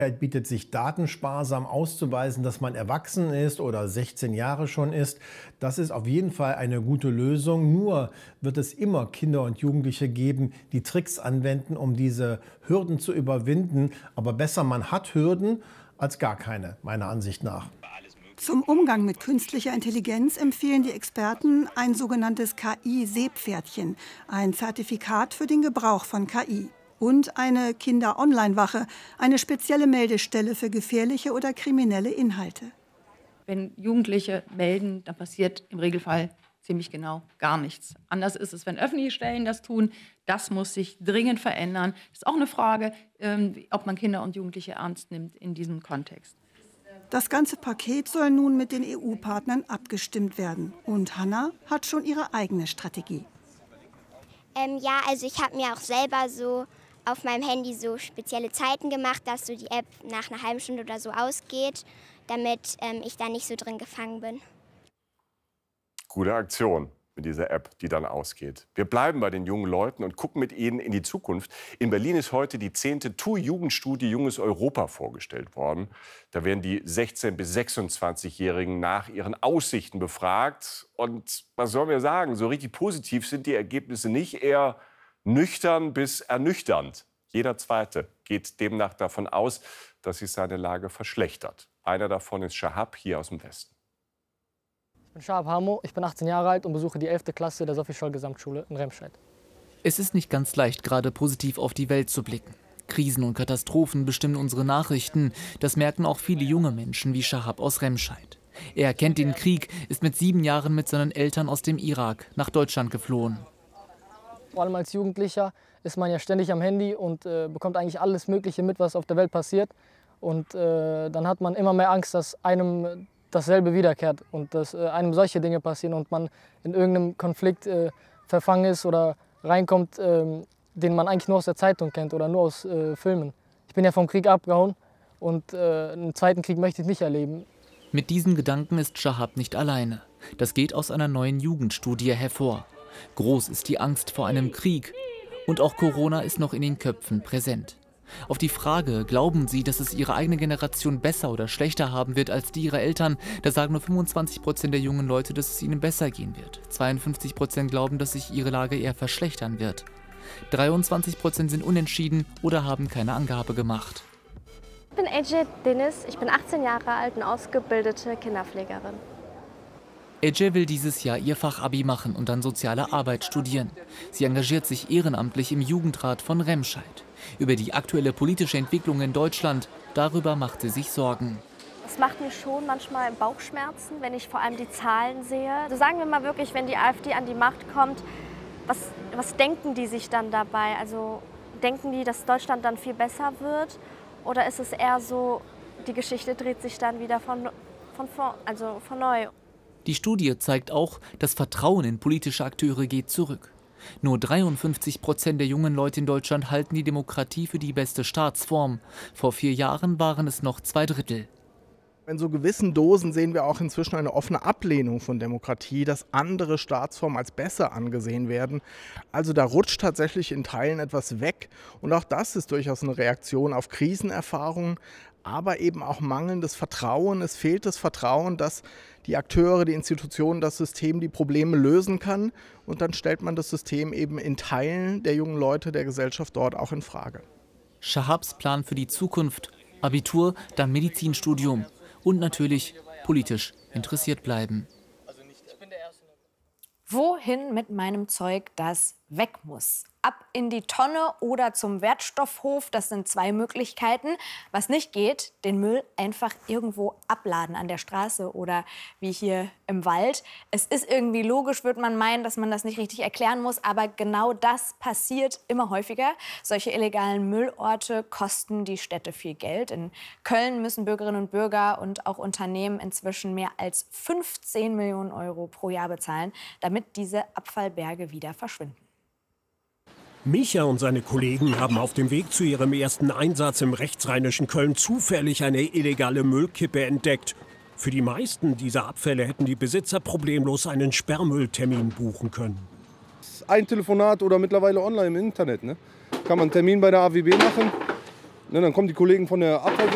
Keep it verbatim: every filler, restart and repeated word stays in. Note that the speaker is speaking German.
bietet sich datensparsam auszuweisen, dass man erwachsen ist oder sechzehn Jahre schon ist. Das ist auf jeden Fall eine gute Lösung. Nur wird es immer Kinder und Jugendliche geben, die Tricks anwenden, um diese Hürden zu überwinden. Aber besser, man hat Hürden als gar keine, meiner Ansicht nach. Zum Umgang mit künstlicher Intelligenz empfehlen die Experten ein sogenanntes K I-Seepferdchen, ein Zertifikat für den Gebrauch von K I. Und eine Kinder-Online-Wache, eine spezielle Meldestelle für gefährliche oder kriminelle Inhalte. Wenn Jugendliche melden, dann passiert im Regelfall ziemlich genau gar nichts. Anders ist es, wenn öffentliche Stellen das tun. Das muss sich dringend verändern. Das ist auch eine Frage, ob man Kinder und Jugendliche ernst nimmt in diesem Kontext. Das ganze Paket soll nun mit den E U-Partnern abgestimmt werden. Und Hanna hat schon ihre eigene Strategie. Ähm, ja, also ich habe mir auch selber so auf meinem Handy so spezielle Zeiten gemacht, dass so die App nach einer halben Stunde oder so ausgeht, damit ähm, ich da nicht so drin gefangen bin. Gute Aktion mit dieser App, die dann ausgeht. Wir bleiben bei den jungen Leuten und gucken mit ihnen in die Zukunft. In Berlin ist heute die zehnte T U Jugendstudie Junges Europa vorgestellt worden. Da werden die sechzehn- bis sechsundzwanzigjährigen nach ihren Aussichten befragt. Und was sollen wir sagen, so richtig positiv sind die Ergebnisse nicht, eher nüchtern bis ernüchternd. Jeder Zweite geht demnach davon aus, dass sich seine Lage verschlechtert. Einer davon ist Shahab hier aus dem Westen. Ich bin Shahab Hamo, ich bin achtzehn Jahre alt und besuche die elfte Klasse der Sophie-Scholl-Gesamtschule in Remscheid. Es ist nicht ganz leicht, gerade positiv auf die Welt zu blicken. Krisen und Katastrophen bestimmen unsere Nachrichten. Das merken auch viele junge Menschen wie Shahab aus Remscheid. Er kennt den Krieg, ist mit sieben Jahren mit seinen Eltern aus dem Irak nach Deutschland geflohen. Vor allem als Jugendlicher ist man ja ständig am Handy und äh, bekommt eigentlich alles Mögliche mit, was auf der Welt passiert. Und äh, dann hat man immer mehr Angst, dass einem dasselbe wiederkehrt und dass äh, einem solche Dinge passieren und man in irgendeinem Konflikt äh, verfangen ist oder reinkommt, äh, den man eigentlich nur aus der Zeitung kennt oder nur aus äh, Filmen. Ich bin ja vom Krieg abgehauen und äh, einen zweiten Krieg möchte ich nicht erleben. Mit diesen Gedanken ist Shahab nicht alleine. Das geht aus einer neuen Jugendstudie hervor. Groß ist die Angst vor einem Krieg und auch Corona ist noch in den Köpfen präsent. Auf die Frage, glauben Sie, dass es Ihre eigene Generation besser oder schlechter haben wird als die Ihrer Eltern, da sagen nur fünfundzwanzig Prozent der jungen Leute, dass es ihnen besser gehen wird. zweiundfünfzig Prozent glauben, dass sich ihre Lage eher verschlechtern wird. dreiundzwanzig Prozent sind unentschieden oder haben keine Angabe gemacht. Ich bin Ece Deniz, ich bin achtzehn Jahre alt und ausgebildete Kinderpflegerin. Ece will dieses Jahr ihr Fachabi machen und dann soziale Arbeit studieren. Sie engagiert sich ehrenamtlich im Jugendrat von Remscheid. Über die aktuelle politische Entwicklung in Deutschland, darüber macht sie sich Sorgen. Es macht mir schon manchmal Bauchschmerzen, wenn ich vor allem die Zahlen sehe. Also sagen wir mal wirklich, wenn die AfD an die Macht kommt, was, was denken die sich dann dabei? Also denken die, dass Deutschland dann viel besser wird? Oder ist es eher so, die Geschichte dreht sich dann wieder von, von, von, also von neu? Die Studie zeigt auch, das Vertrauen in politische Akteure geht zurück. Nur dreiundfünfzig Prozent der jungen Leute in Deutschland halten die Demokratie für die beste Staatsform. Vor vier Jahren waren es noch zwei Drittel. In so gewissen Dosen sehen wir auch inzwischen eine offene Ablehnung von Demokratie, dass andere Staatsformen als besser angesehen werden. Also da rutscht tatsächlich in Teilen etwas weg. Und auch das ist durchaus eine Reaktion auf Krisenerfahrungen, aber eben auch mangelndes Vertrauen. Es fehlt das Vertrauen, dass die Akteure, die Institutionen, das System die Probleme lösen kann. Und dann stellt man das System eben in Teilen der jungen Leute der Gesellschaft dort auch in Frage. Shahabs Plan für die Zukunft: Abitur, dann Medizinstudium und natürlich politisch interessiert bleiben. Wohin mit meinem Zeug, das weg muss? Ab in die Tonne oder zum Wertstoffhof, das sind zwei Möglichkeiten. Was nicht geht, den Müll einfach irgendwo abladen an der Straße oder wie hier im Wald. Es ist irgendwie logisch, würde man meinen, dass man das nicht richtig erklären muss, aber genau das passiert immer häufiger. Solche illegalen Müllorte kosten die Städte viel Geld. In Köln müssen Bürgerinnen und Bürger und auch Unternehmen inzwischen mehr als fünfzehn Millionen Euro pro Jahr bezahlen, damit diese Abfallberge wieder verschwinden. Micha und seine Kollegen haben auf dem Weg zu ihrem ersten Einsatz im rechtsrheinischen Köln zufällig eine illegale Müllkippe entdeckt. Für die meisten dieser Abfälle hätten die Besitzer problemlos einen Sperrmülltermin buchen können. Ein Telefonat oder mittlerweile online im Internet. Ne? Kann man einen Termin bei der A W B machen. Ne, dann kommen die Kollegen von der Abfall